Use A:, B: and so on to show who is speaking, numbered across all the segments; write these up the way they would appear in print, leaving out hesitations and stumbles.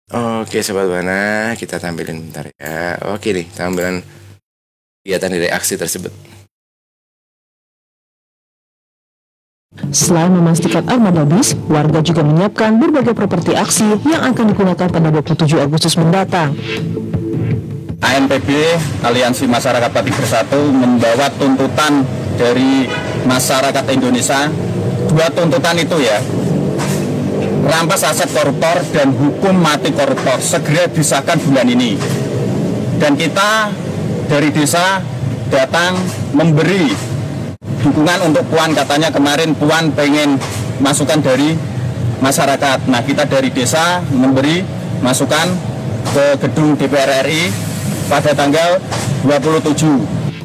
A: Oke Sobat Bana, kita tampilin bentar ya. Oke nih, tampilan kegiatan dari aksi tersebut.
B: Selain memastikan armada bis, warga juga menyiapkan berbagai properti aksi yang akan digunakan pada 27 Agustus mendatang.
C: ANPB, Aliansi Masyarakat Batik Bersatu, membawa tuntutan dari masyarakat Indonesia. Dua tuntutan itu ya, rampas aset koruptor dan hukum mati koruptor segera disahkan bulan ini. Dan kita dari desa datang memberi dukungan untuk Puan, katanya kemarin Puan pengen masukan dari masyarakat. Nah, kita dari desa memberi masukan ke gedung DPR RI pada tanggal 27.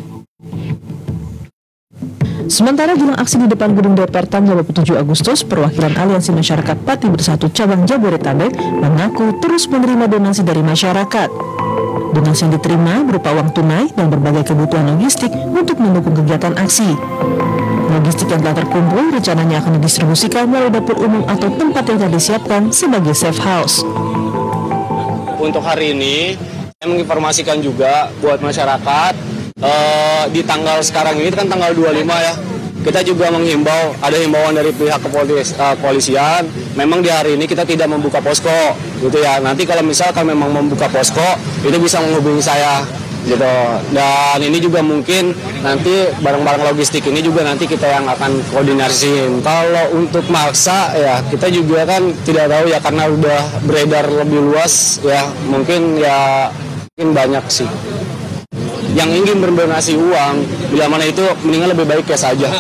B: Sementara jelang aksi di depan gedung DPR tanggal 27 Agustus, perwakilan Aliansi Masyarakat Pati Bersatu Cabang Jabodetabek mengaku terus menerima donasi dari masyarakat. Donasi yang diterima berupa uang tunai dan berbagai kebutuhan logistik untuk mendukung kegiatan aksi. Logistik yang telah terkumpul rencananya akan didistribusikan melalui dapur umum atau tempat yang telah disiapkan sebagai safe house.
D: Untuk hari ini, saya menginformasikan juga buat masyarakat, di tanggal sekarang ini kan tanggal 25 ya, kita juga menghimbau, ada himbauan dari pihak kepolisian, memang di hari ini kita tidak membuka posko gitu ya. Nanti kalau misalkan memang membuka posko, itu bisa menghubungi saya gitu. Dan ini juga mungkin nanti barang-barang logistik ini juga nanti kita yang akan koordinasiin. Kalau untuk maksa ya kita juga kan tidak tahu ya, karena udah beredar lebih luas ya, mungkin banyak sih yang ingin berdonasi uang, bila mana itu mendingan lebih baik cash saja.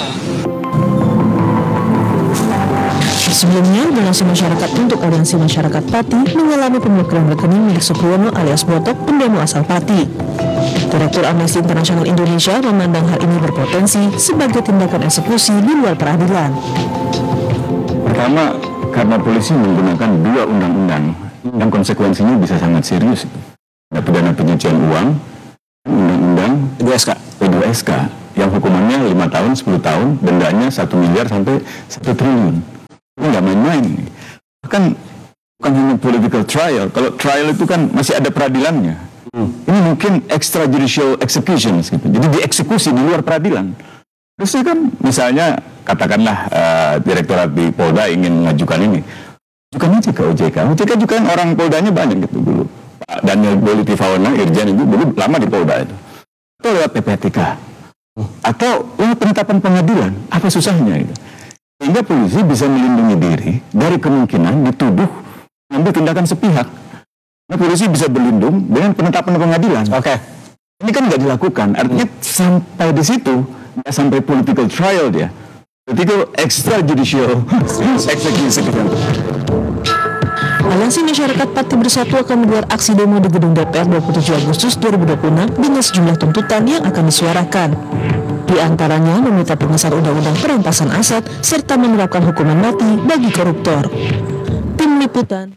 B: Sebelumnya, donasi masyarakat untuk Aliansi Masyarakat Pati mengalami pemblokiran rekening milik Supriyono alias Botok, pendemo asal Pati. Direktur Amnesty International Indonesia memandang hal ini berpotensi sebagai tindakan eksekusi di luar peradilan.
E: Pertama, karena polisi menggunakan dua undang-undang yang konsekuensinya bisa sangat serius. Ada pidana pencucian uang, undang-undang P2SK yang hukumannya 5 tahun, 10 tahun, dendanya 1 miliar sampai 1 triliun. Ini nggak main-main. Bahkan bukan hanya political trial. Kalau trial itu kan masih ada peradilannya. Ini mungkin extrajudicial executions gitu. Jadi dieksekusi di luar peradilan. Terus kan misalnya katakanlah direktorat di Polda ingin mengajukan ini. Ajukan aja ke OJK. OJK juga kan orang Poldanya banyak gitu dulu. Pak Daniel Boliti Fauna, Irjen itu dulu lama di Polda itu. Atau lewat PPTK. Atau lewat penetapan pengadilan. Apa susahnya itu? Sehingga polisi bisa melindungi diri dari kemungkinan dituduh mengambil tindakan sepihak. Nah, polisi bisa berlindung dengan penetapan pengadilan. Ini kan nggak dilakukan. Artinya sampai di situ, nggak sampai political trial dia. Political extrajudicial execution.
B: Aliansi Masyarakat Pati Bersatu akan menggelar aksi demo di gedung DPR 27 Agustus 2026 dengan sejumlah tuntutan yang akan disuarakan. Di antaranya meminta pengesahan undang-undang perampasan aset serta menerapkan hukuman mati bagi koruptor. Tim Liputan.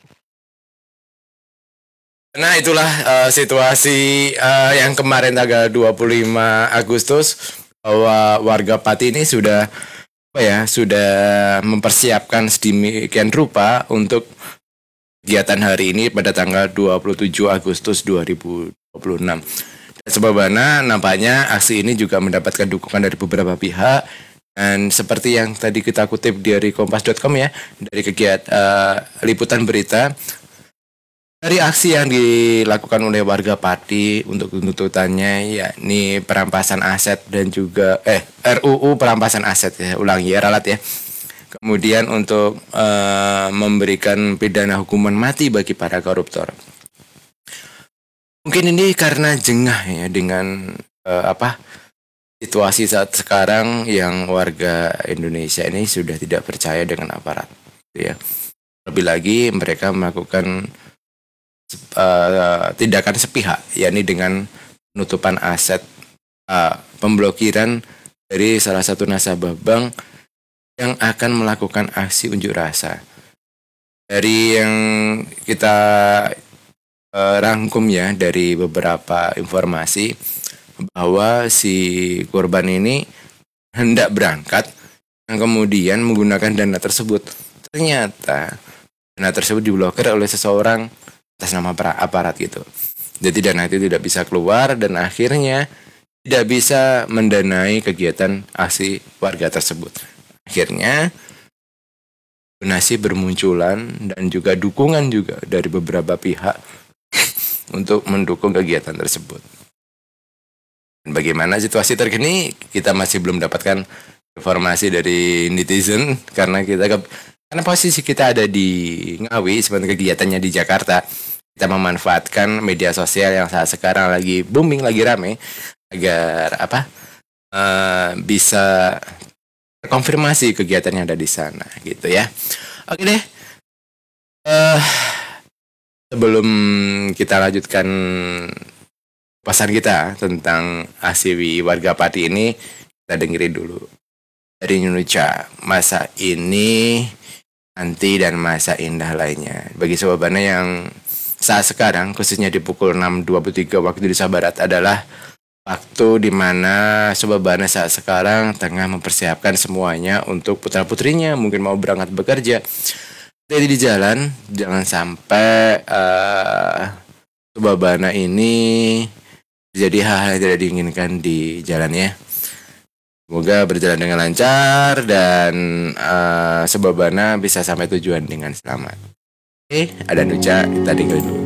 A: Nah itulah situasi yang kemarin tanggal 25 Agustus bahwa warga Pati ini sudah mempersiapkan sedemikian rupa untuk kegiatan hari ini pada tanggal 27 Agustus 2026. Dan sebabana nampaknya aksi ini juga mendapatkan dukungan dari beberapa pihak. Dan seperti yang tadi kita kutip dari kompas.com ya, dari kegiatan liputan berita, dari aksi yang dilakukan oleh warga Pati untuk tuntutannya yakni perampasan aset dan juga RUU perampasan aset ya, ulangi ya ralat ya. Kemudian untuk memberikan pidana hukuman mati bagi para koruptor. Mungkin ini karena jengah ya dengan situasi saat sekarang yang warga Indonesia ini sudah tidak percaya dengan aparat, ya. Lebih lagi mereka melakukan tindakan sepihak, yakni dengan penutupan aset, pemblokiran dari salah satu nasabah bank yang akan melakukan aksi unjuk rasa. Dari yang kita rangkum ya dari beberapa informasi bahwa si korban ini hendak berangkat dan kemudian menggunakan dana tersebut. Ternyata dana tersebut diblokir oleh seseorang atas nama aparat gitu. Jadi dana itu tidak bisa keluar dan akhirnya tidak bisa mendanai kegiatan aksi warga tersebut. Akhirnya donasi bermunculan dan juga dukungan juga dari beberapa pihak untuk mendukung kegiatan tersebut. Dan bagaimana situasi terkini kita masih belum dapatkan informasi dari netizen karena karena posisi kita ada di Ngawi, sebenarnya kegiatannya di Jakarta. Kita memanfaatkan media sosial yang saat sekarang lagi booming, lagi rame agar bisa konfirmasi kegiatan yang ada di sana gitu ya. Oke deh. Sebelum kita lanjutkan pasan kita tentang aksi warga Pati ini, kita dengerin dulu dari Indonesia masa ini nanti dan masa indah lainnya. Bagi Sobabana yang saat sekarang khususnya di pukul 6.23 waktu Indonesia Barat adalah waktu di mana Sobabana saat sekarang tengah mempersiapkan semuanya untuk putra-putrinya mungkin mau berangkat bekerja. Jadi di jalan jangan sampai Sobabana ini terjadi hal-hal yang tidak diinginkan di jalan ya. Semoga berjalan dengan lancar dan Sobabana bisa sampai tujuan dengan selamat. Oke, ada Nuca, kita dengerin dulu.